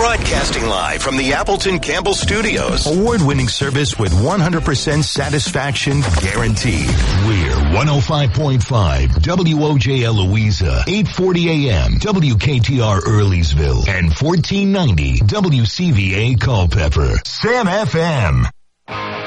Broadcasting live from the Appleton Campbell Studios. Award-winning service with 100% satisfaction guaranteed. We're 105.5 WOJL Louisa, 840 AM, WKTR Earlysville, and 1490 WCVA Culpeper. Sam FM.